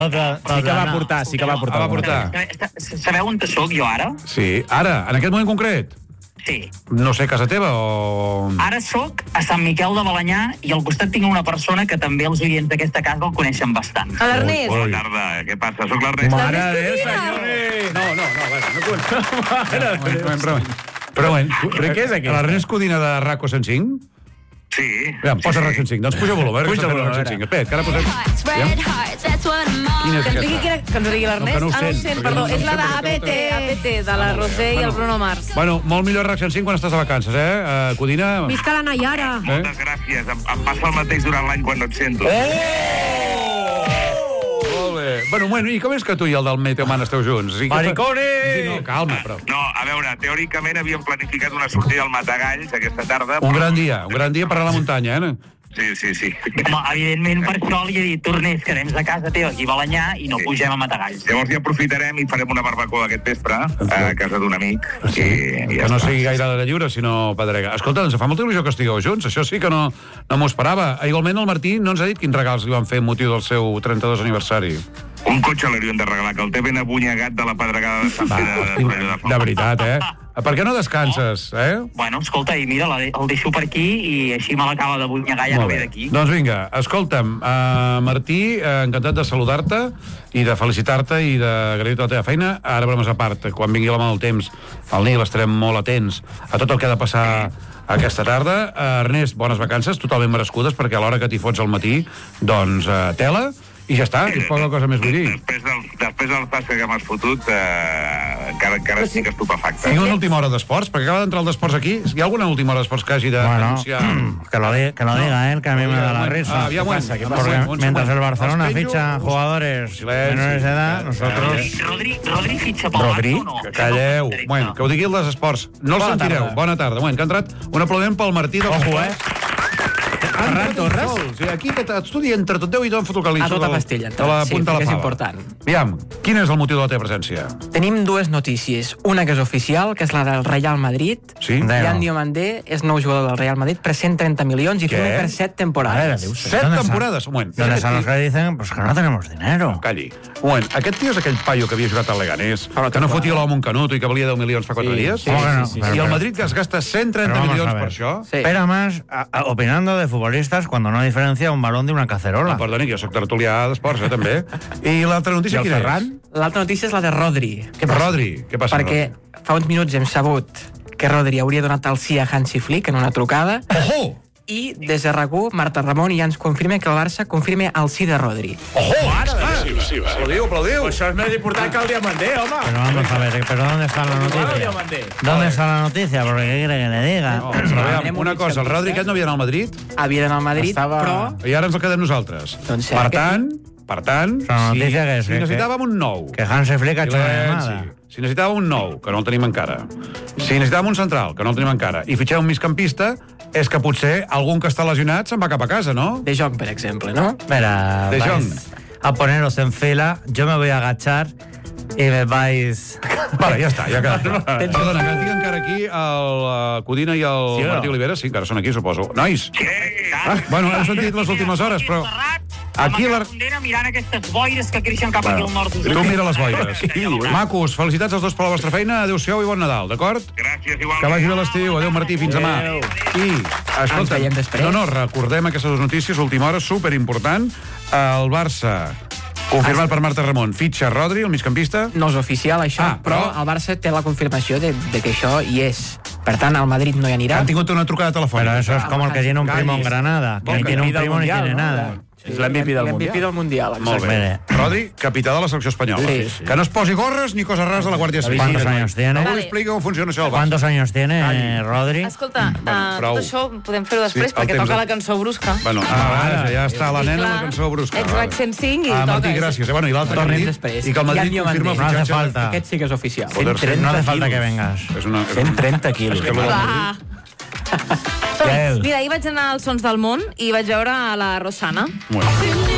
Sí que va portar, sí que va portar. Sabeu on soc jo ara? Sí, ara, en aquest moment concret. Sí. No sé, casa teva o... Ara sóc a Sant Miquel de Balenyà i al costat tinc una persona que també els oients d'aquesta casa el coneixen bastant. L'Ernest. Bona tarda, què passa? Soc l'Ernest. Mare de Déu, senyores! No comença. Però bé, què és aquest? l'Ernest Codina de RACO 105? Sí. Posa RACO 105, doncs puja volum, Puja volum, RACO 105. Espera, que ara posem... Quina és Que ens digui aquesta? l'Ernest. No, que no ho No ho sent, sent, perquè perdó. no És la sent, d'ABT, de la Roser i el Bruno Mars. Bueno, molt millor RACO 105 quan estàs de vacances, Codina? Visca la Nayara. Moltes gràcies. Em passa el mateix durant l'any quan no et sento. Molt bé. Bueno, i com és que tu i el del Meteoman esteu junts? Maricones! Sí, no, calma, però... No, a veure, teòricament havíem planificat una sortida al Matagalls aquesta tarda. Un gran dia per a la muntanya, Sí. Home, evidentment, per això li he dit, tornés, quedem de casa teva aquí a Balenyà i no pugem a Matagalls. Llavors ja aprofitarem i farem una barbacoa aquest vespre a casa d'un amic. Sí, i que no sigui gaire de lliure, sinó pedrega. Escolta, doncs fa molta il·lusió que estigueu junts, això sí que no m'ho esperava. Igualment el Martí no ens ha dit quins regals li van fer motiu del seu 32 aniversari. Un cotxe li havíem de regalar, que el té ben abunyegat de la pedregada de Sant Pere de Torelló de Foc. De veritat, Per què no descanses, Bueno, escolta, i mira, el deixo per aquí i així me l'acaba de bunyegar ja no ve d'aquí. Doncs vinga, escolta'm, Martí, encantat de saludar-te i de felicitar-te i d'agrair tota la teva feina. Ara, bromes a part, quan vingui la mà del temps, al Nil estarem molt atents a tot el que ha de passar aquesta tarda. Ernest, bones vacances, totalment merescudes, perquè a l'hora que t'hi fots al matí, doncs, tela, i ja està, és poca cosa més vull dir. Després del tasca que m'has fotut, encara estic estupefacte. Tinc una última hora d'esports, perquè acaba d'entrar el d'esports aquí. Hi ha alguna última hora d'esports que hagi d'anunciar? Que lo diga él, que a mí me da la risa. ¿Qué pasa? Porque mientras el Barcelona ficha jugadores menores de edad, nosotros... Rodri fitxa pel Barça o no? Calleu. Bueno, que ho digui el dels esports. No el sentireu. Bona tarda. Bueno, que ha entrat un aplaudiment pel Martí del... Ojo, Ferran Torres? Sí, aquí que t'estudi entre tot Déu i tot fotocalista. A tota pastilla. De la punta a la és pava. important. Aviam, quin és el motiu de la teva presència? Tenim dues notícies. Una que és oficial, que és la del Real Madrid. Sí? Jan Diomandé és nou jugador del Real Madrid per 130 milions i firma per 7 temporades. 7 temporades? Un moment. ¿Dónde están los que dicen pues que no tenemos dinero? Calli. Un moment, aquest tio és aquell paio que havia jugat al Leganés, que no fotia l'home un canut i que valia 10 milions fa 4 dies? I el Madrid que es gasta 130 milions per això? Pero más, opinando de futbolistas cuando no diferencia un balón de una cacerola. Perdoni, que jo soc tertulià d'esports, també. I l'altra notícia quina és? L'altra notícia és la de Rodri. Rodri, què passa? Perquè fa uns minuts hem sabut que Rodri hauria donat el sí a Hansi Flick en una trucada. Ojo! I des de RAC1, Marta Ramon ja ens confirma que el Barça confirma el sí de Rodri. Ojo! Aplaudiu. Pues això és més important que el Diamandé, home. Pero vamos a ver, ¿pero dónde está la noticia? ¿Dónde está la noticia? Porque ¿qué quiere que le diga? No, però aviam, una cosa, el Rodri aquest no havia anat al Madrid? Havia d'anar al Madrid, però... I ara ens el quedem nosaltres. Doncs per tant, la notícia que és si necessitàvem un nou... Que Hansi Flick ha hecho una llamada. Si necessitàvem un nou, que no el tenim encara, si necessitàvem un central, que no el tenim encara, i fitxem un migcampista, és que potser algun que està lesionat se'n va cap a casa, no? De Jong, per exemple, no? Mira, De Jong. a poneros en fila, yo me voy a agachar y me vais... Vale, ja està, ja ha quedat. Perdona, que tinc encara aquí el Codina i el Martí Olivera. Sí, encara són aquí, suposo. Nois! Bueno, hem sentit les últimes hores, però... Aquí la... mirant aquestes boires que creixen cap aquí al nord. Tu mira les boires. Macos, felicitats als dos per la vostra feina. Adéu-siau i bon Nadal, d'acord? Gràcies, igualment. Que vagi bé l'estiu. Adéu, Martí, fins demà. I, escolta, recordem aquestes dues notícies, última hora, superimportant. El Barça, confirmat per Marta Ramon, fitxa Rodri, el migcampista. No és oficial, això, però el Barça té la confirmació de que això hi és. Per tant, al Madrid no hi anirà. Han tingut una trucada telefònica. Pero eso es como el que tiene un primo en Granada, que tiene un primo ni tiene nada. És l'MVP del Mundial. Molt bé. Rodri, capità de la selecció espanyola. Sí. Que no es posi gorres ni coses rares de la Guàrdia Civil. ¿Cuántos años tiene? No explica com funciona això al Barça. ¿Cuántos años tiene Rodri? Escolta, prou. tot això podem fer-ho després Sí, el perquè temps toca de- la cançó brusca. Bueno, ja està la nena amb la cançó brusca. Ets RAC 105 i Martí, toca. gràcies. Bueno, i l'altre Tornem Madrid, després. i que el Madrid Jan Diomandé. confirma el No hace fitxatge. falta. Aquest sí que és oficial. No hace falta que vengas. És una... 130 quilos. Va. Mira, ahir vaig anar als Sons del Món i vaig veure a la Rosana. Bueno.